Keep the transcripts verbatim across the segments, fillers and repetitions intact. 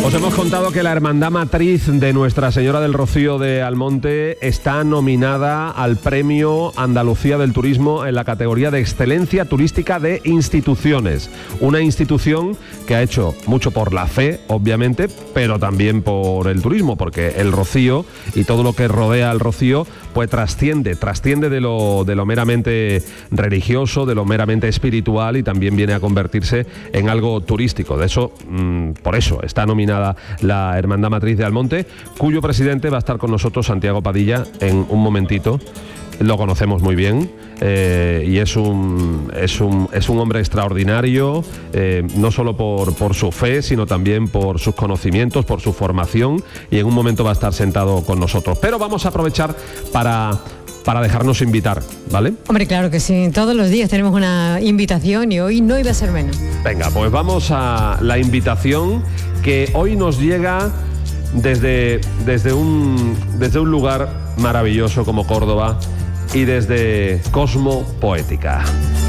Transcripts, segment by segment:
Os hemos contado que la Hermandad Matriz de Nuestra Señora del Rocío de Almonte está nominada al Premio Andalucía del Turismo en la categoría de Excelencia Turística de Instituciones. Una institución que ha hecho mucho por la fe, obviamente, pero también por el turismo, porque el Rocío y todo lo que rodea al Rocío pues trasciende, trasciende de lo, de lo meramente religioso, de lo meramente espiritual, y también viene a convertirse en algo turístico. De eso, mmm, por eso está nominada la Hermandad Matriz de Almonte, cuyo presidente va a estar con nosotros, Santiago Padilla, en un momentito. Lo conocemos muy bien eh, y es un, es, un, es un hombre extraordinario, eh, no solo por, por su fe, sino también por sus conocimientos, por su formación, y en un momento va a estar sentado con nosotros. Pero vamos a aprovechar para... para dejarnos invitar, ¿vale? Hombre, claro que sí, todos los días tenemos una invitación y hoy no iba a ser menos. Venga, pues vamos a la invitación que hoy nos llega desde, desde, un, desde un lugar maravilloso como Córdoba y desde Cosmo Poética.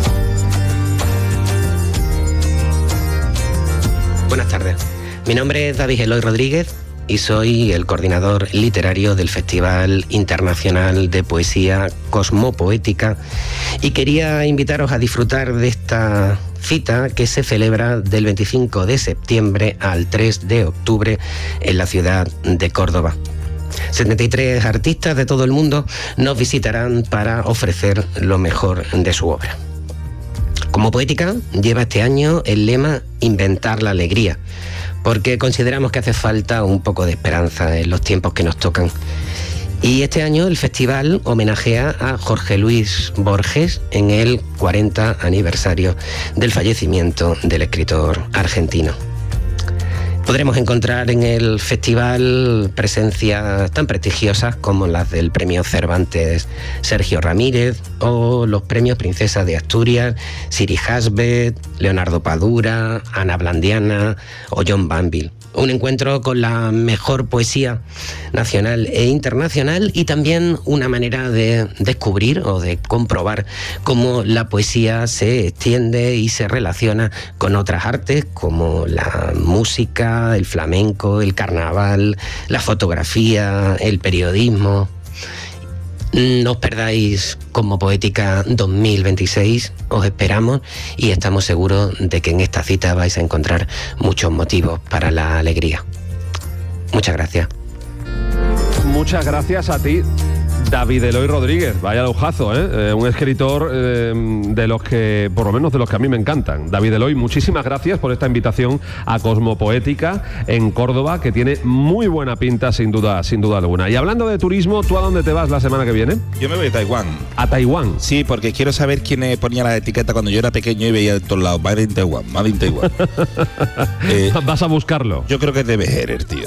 Buenas tardes, mi nombre es David Eloy Rodríguez y soy el coordinador literario del Festival Internacional de Poesía Cosmo Poética, y quería invitaros a disfrutar de esta cita que se celebra del veinticinco de septiembre al tres de octubre en la ciudad de Córdoba. setenta y tres artistas de todo el mundo nos visitarán para ofrecer lo mejor de su obra. Cosmo Poética lleva este año el lema Inventar la alegría, porque consideramos que hace falta un poco de esperanza en los tiempos que nos tocan. Y este año el festival homenajea a Jorge Luis Borges en el cuarenta aniversario del fallecimiento del escritor argentino. Podremos encontrar en el festival presencias tan prestigiosas como las del Premio Cervantes Sergio Ramírez o los premios Princesa de Asturias, Siri Hasbet, Leonardo Padura, Ana Blandiana o John Banville. Un encuentro con la mejor poesía nacional e internacional, y también una manera de descubrir o de comprobar cómo la poesía se extiende y se relaciona con otras artes como la música, el flamenco, el carnaval, la fotografía, el periodismo. No os perdáis Cosmo Poética dos mil veintiséis, os esperamos y estamos seguros de que en esta cita vais a encontrar muchos motivos para la alegría. Muchas gracias. Muchas gracias a ti, David Eloy Rodríguez. Vaya lujazo, ¿eh? Eh, un escritor eh, de los que, por lo menos de los que a mí me encantan. David Eloy, muchísimas gracias por esta invitación a Cosmo Poética en Córdoba, que tiene muy buena pinta, sin duda, sin duda alguna. Y hablando de turismo, ¿tú a dónde te vas la semana que viene? Yo me voy a Taiwán. ¿A Taiwán? Sí, porque quiero saber quién ponía la etiqueta cuando yo era pequeño y veía de todos lados. Made in Taiwán, Made in Taiwán. eh, ¿Vas a buscarlo? Yo creo que es de Bejerer, tío.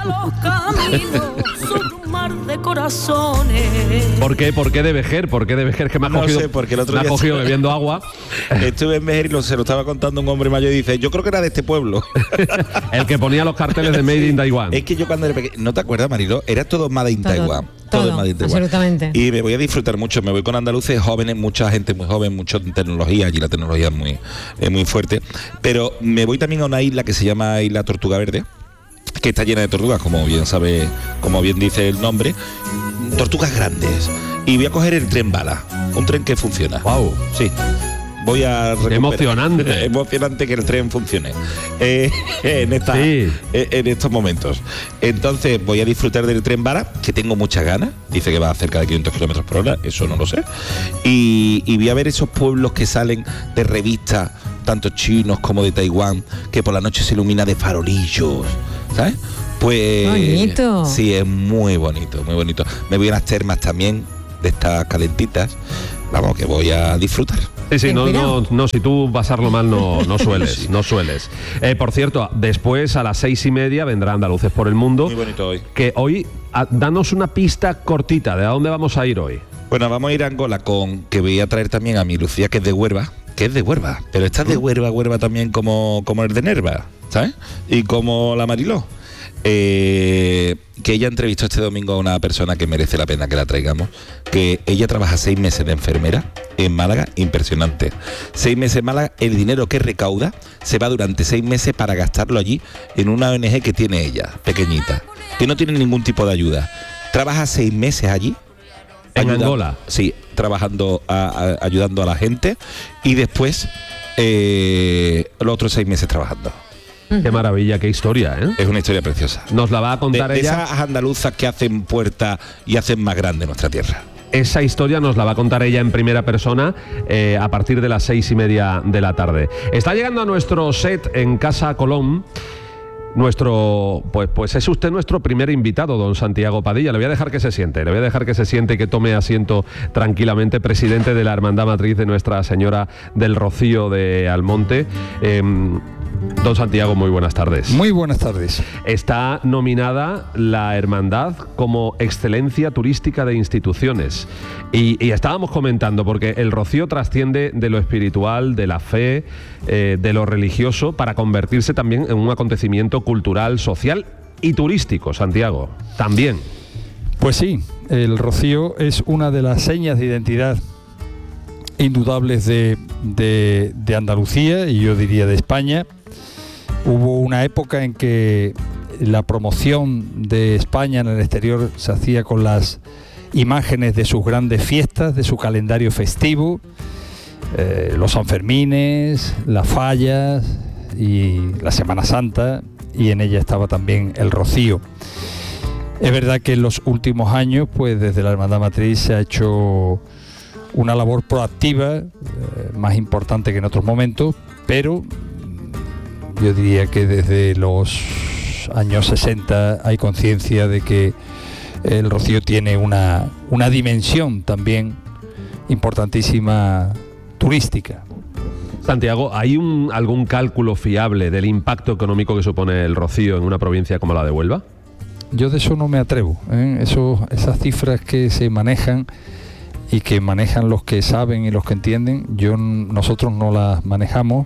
De corazones. ¿Por qué? ¿Por qué de Vejer? ¿Por qué de Vejer? Que me ha no cogido, sé, porque el otro me día ha cogido estuve, bebiendo agua. Estuve en Vejer y lo, se lo estaba contando un hombre mayor y dice, yo creo que era de este pueblo. El que ponía los carteles de Made in Taiwan. Es que yo cuando era pequeño, ¿no te acuerdas, Marilo? Era todo Made in todo, Taiwan. Todo, todo Made in Taiwan. Absolutamente. Y me voy a disfrutar mucho. Me voy con andaluces jóvenes, mucha gente muy joven, mucha tecnología. Allí la tecnología es muy, es muy fuerte. Pero me voy también a una isla que se llama Isla Tortuga Verde, que está llena de tortugas, como bien sabe, como bien dice el nombre, tortugas grandes. Y voy a coger el tren bala, un tren que funciona. Wow, sí. Voy a recuperar. Emocionante. Emocionante que el tren funcione eh, en, esta, sí. eh, en estos momentos. Entonces voy a disfrutar del tren bala, que tengo muchas ganas. Dice que va a cerca de quinientos kilómetros por hora, eso no lo sé. Y, y voy a ver esos pueblos que salen de revistas, tanto chinos como de Taiwán, que por la noche se ilumina de farolillos, ¿sabes? Pues bonito. Sí, es muy bonito, muy bonito. Me voy a las termas también, de estas calentitas. Vamos, que voy a disfrutar. Sí, sí, no, no, no, si tú pasarlo mal no, no sueles, sí. no sueles. Eh, por cierto, después a las seis y media vendrá Andaluces por el Mundo. Muy bonito hoy. Que hoy, a, danos una pista cortita de a dónde vamos a ir hoy. Bueno, vamos a ir a Angola, con que voy a traer también a mi Lucía, que es de Huelva, que es de Huelva, pero está de Huelva, Huelva también como, como el de Nerva, ¿sabes? Y como la Mariló. Eh, que ella entrevistó este domingo a una persona que merece la pena que la traigamos, que ella trabaja seis meses de enfermera en Málaga, impresionante. Seis meses en Málaga, el dinero que recauda se va durante seis meses para gastarlo allí en una O N G que tiene ella, pequeñita, que no tiene ningún tipo de ayuda. Trabaja seis meses allí. En ayudando, Angola. Sí, trabajando, a, a, ayudando a la gente, y después eh, los otros seis meses trabajando. Qué maravilla, qué historia, ¿eh? Es una historia preciosa. Nos la va a contar de, de ella. esas andaluzas que hacen puerta y hacen más grande nuestra tierra. Esa historia nos la va a contar ella en primera persona eh, a partir de las seis y media de la tarde. Está llegando a nuestro set en Casa Colón. Nuestro, pues, pues es usted nuestro primer invitado, don Santiago Padilla. Le voy a dejar que se siente, le voy a dejar que se siente y que tome asiento tranquilamente, presidente de la Hermandad Matriz de Nuestra Señora del Rocío de Almonte. Eh, Don Santiago, muy buenas tardes. Muy buenas tardes. Está nominada la hermandad como excelencia turística de instituciones. Y, y estábamos comentando, porque el Rocío trasciende de lo espiritual, de la fe, eh, de lo religioso, para convertirse también en un acontecimiento cultural, social y turístico, Santiago. También. Pues sí, el Rocío es una de las señas de identidad indudables de, de, de Andalucía, y yo diría de España. Hubo una época en que la promoción de España en el exterior se hacía con las imágenes de sus grandes fiestas, de su calendario festivo, eh, los Sanfermines, las Fallas y la Semana Santa, y en ella estaba también el Rocío. Es verdad que en los últimos años, pues desde la Hermandad Matriz se ha hecho una labor proactiva, eh, más importante que en otros momentos, pero yo diría que desde los años sesenta hay conciencia de que el Rocío tiene una, una dimensión también importantísima turística. Santiago, ¿hay un, algún cálculo fiable del impacto económico que supone el Rocío en una provincia como la de Huelva? Yo de eso no me atrevo, ¿eh? Eso, esas cifras que se manejan y que manejan los que saben y los que entienden, yo, nosotros no las manejamos.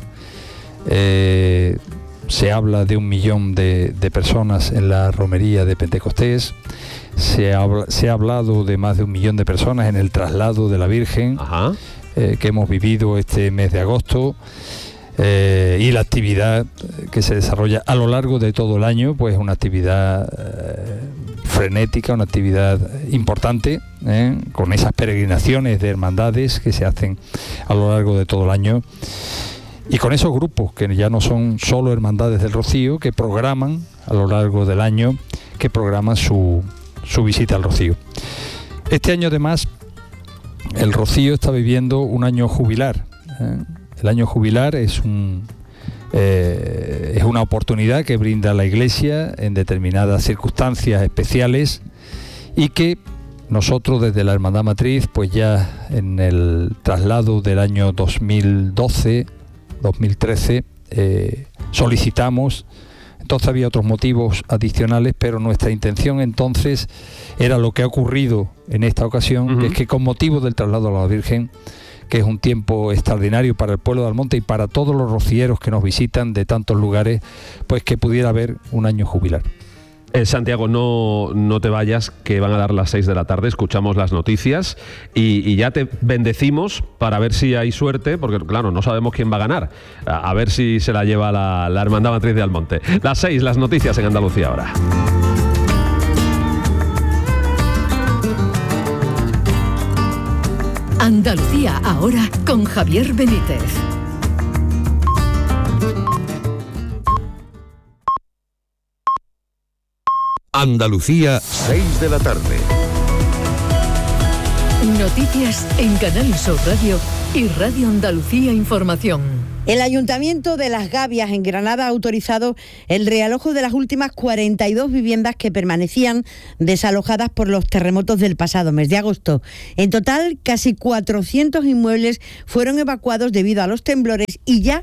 Eh, se habla de un millón de, de personas en la romería de Pentecostés, se, habla, se ha hablado de más de un millón de personas en el traslado de la Virgen, eh, que hemos vivido este mes de agosto, eh, y la actividad que se desarrolla a lo largo de todo el año, pues una actividad eh, frenética, una actividad importante, eh, con esas peregrinaciones de hermandades que se hacen a lo largo de todo el año. Y con esos grupos, que ya no son solo hermandades del Rocío, que programan a lo largo del año, que programan su, su visita al Rocío. Este año además, el Rocío está viviendo un año jubilar. ¿eh? El año jubilar es, un, eh, es una oportunidad que brinda la Iglesia en determinadas circunstancias especiales, y que nosotros desde la Hermandad Matriz, pues ya en el traslado del año dos mil doce, dos mil trece, eh, solicitamos. Entonces había otros motivos adicionales, pero nuestra intención entonces era lo que ha ocurrido en esta ocasión, uh-huh. que es que con motivo del traslado a la Virgen, que es un tiempo extraordinario para el pueblo de Almonte y para todos los rocieros que nos visitan de tantos lugares, pues que pudiera haber un año jubilar. Eh, Santiago, no, no te vayas, que van a dar las seis de la tarde, escuchamos las noticias y, y ya te bendecimos para ver si hay suerte, porque claro, no sabemos quién va a ganar. A, a ver si se la lleva la, la Hermandad Matriz de Almonte. Las seis, las noticias en Andalucía ahora. Andalucía ahora con Javier Benítez. Andalucía, seis de la tarde. Noticias en Canal Sur Radio y Radio Andalucía Información. El Ayuntamiento de Las Gavias en Granada ha autorizado el realojo de las últimas cuarenta y dos viviendas que permanecían desalojadas por los terremotos del pasado mes de agosto. En total, casi cuatrocientos inmuebles fueron evacuados debido a los temblores y ya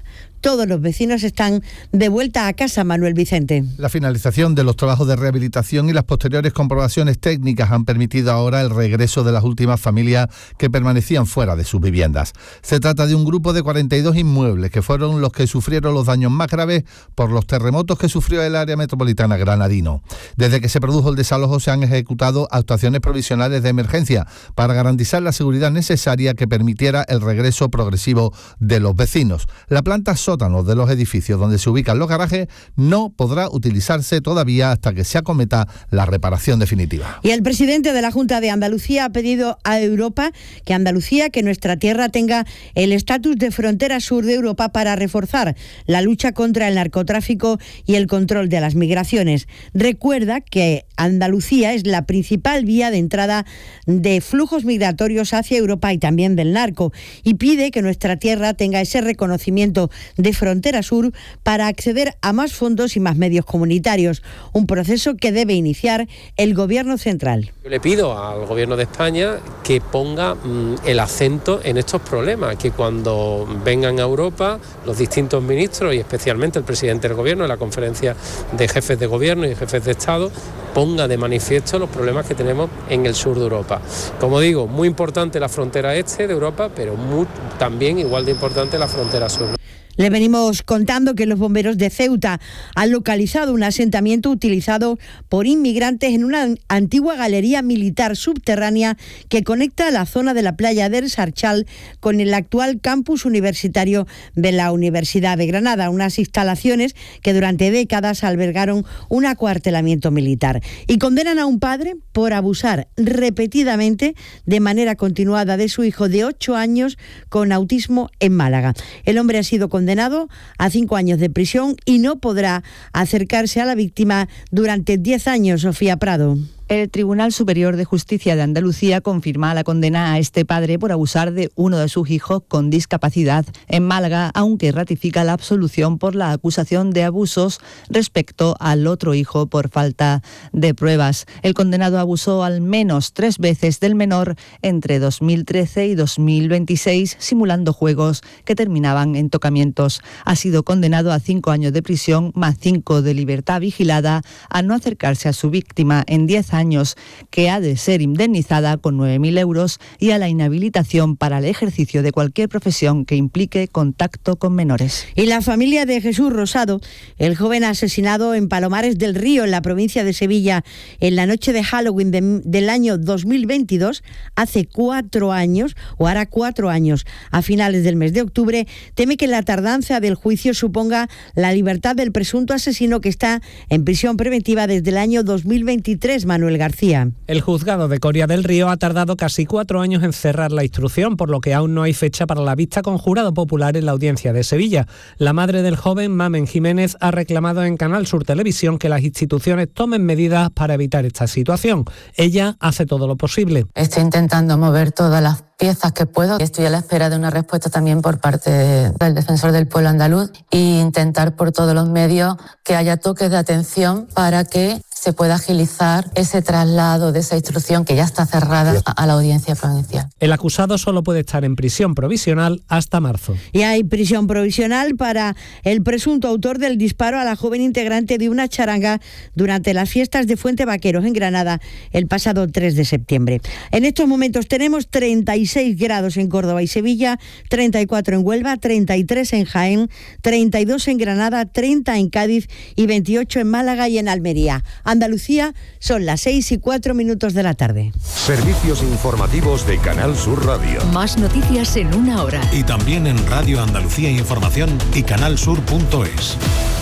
todos los vecinos están de vuelta a casa. Manuel Vicente. La finalización de los trabajos de rehabilitación y las posteriores comprobaciones técnicas han permitido ahora el regreso de las últimas familias que permanecían fuera de sus viviendas. Se trata de un grupo de cuarenta y dos inmuebles que fueron los que sufrieron los daños más graves por los terremotos que sufrió el área metropolitana granadino. Desde que se produjo el desalojo se han ejecutado actuaciones provisionales de emergencia para garantizar la seguridad necesaria que permitiera el regreso progresivo de los vecinos. La planta sótano de los edificios donde se ubican los garajes no podrá utilizarse todavía hasta que se acometa la reparación definitiva. Y el presidente de la Junta de Andalucía ha pedido a Europa que Andalucía, que nuestra tierra tenga el estatus de frontera sur de Europa para reforzar la lucha contra el narcotráfico y el control de las migraciones. Recuerda que Andalucía es la principal vía de entrada de flujos migratorios hacia Europa y también del narco, y pide que nuestra tierra tenga ese reconocimiento de frontera sur para acceder a más fondos y más medios comunitarios, un proceso que debe iniciar el Gobierno central. Yo le pido al Gobierno de España que ponga mmm, el acento en estos problemas, que cuando vengan a Europa los distintos ministros y especialmente el presidente del Gobierno en la conferencia de jefes de Gobierno y jefes de Estado ponga de manifiesto los problemas que tenemos en el sur de Europa. Como digo, muy importante la frontera este de Europa, pero muy, también igual de importante la frontera sur. Le venimos contando que los bomberos de Ceuta han localizado un asentamiento utilizado por inmigrantes en una antigua galería militar subterránea que conecta la zona de la playa del Sarchal con el actual campus universitario de la Universidad de Granada, unas instalaciones que durante décadas albergaron un acuartelamiento militar. Y condenan a un padre por abusar repetidamente de manera continuada de su hijo de ocho años con autismo en Málaga. El hombre ha sido condenado condenado a cinco años de prisión y no podrá acercarse a la víctima durante diez años. Sofía Prado. El Tribunal Superior de Justicia de Andalucía confirma la condena a este padre por abusar de uno de sus hijos con discapacidad en Málaga, aunque ratifica la absolución por la acusación de abusos respecto al otro hijo por falta de pruebas. El condenado abusó al menos tres veces del menor entre dos mil trece y dos mil veintiséis, simulando juegos que terminaban en tocamientos. Ha sido condenado a cinco años de prisión más cinco de libertad vigilada a no acercarse a su víctima en diez años, que ha de ser indemnizada con nueve mil euros, y a la inhabilitación para el ejercicio de cualquier profesión que implique contacto con menores. Y la familia de Jesús Rosado, el joven asesinado en Palomares del Río, en la provincia de Sevilla, en la noche de Halloween de, del año dos mil veintidós, hace cuatro años, o hará cuatro años, a finales del mes de octubre, teme que la tardanza del juicio suponga la libertad del presunto asesino, que está en prisión preventiva desde el año dos mil veintitrés, Manuel García. El juzgado de Coria del Río ha tardado casi cuatro años en cerrar la instrucción, por lo que aún no hay fecha para la vista con jurado popular en la audiencia de Sevilla. La madre del joven, Mamen Jiménez, ha reclamado en Canal Sur Televisión que las instituciones tomen medidas para evitar esta situación. Ella hace todo lo posible. Estoy intentando mover todas las piezas que puedo. Estoy a la espera de una respuesta también por parte del Defensor del Pueblo andaluz e intentar por todos los medios que haya toques de atención para que se pueda agilizar ese traslado de esa instrucción que ya está cerrada a la audiencia provincial. El acusado solo puede estar en prisión provisional hasta marzo. Y hay prisión provisional para el presunto autor del disparo a la joven integrante de una charanga durante las fiestas de Fuente Vaqueros en Granada el pasado tres de septiembre. En estos momentos tenemos treinta y seis grados en Córdoba y Sevilla, treinta y cuatro en Huelva, treinta y tres en Jaén, treinta y dos en Granada, treinta en Cádiz y veintiocho en Málaga y en Almería. Andalucía, son las seis y cuatro minutos de la tarde. Servicios informativos de Canal Sur Radio. Más noticias en una hora. Y también en Radio Andalucía Información y canalsur punto es.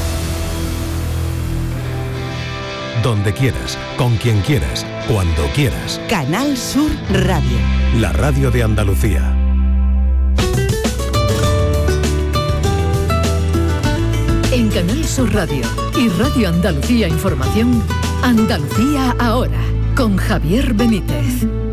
Donde quieras, con quien quieras, cuando quieras. Canal Sur Radio. La radio de Andalucía. En Canal Sur Radio y Radio Andalucía Información, Andalucía ahora, con Javier Benítez.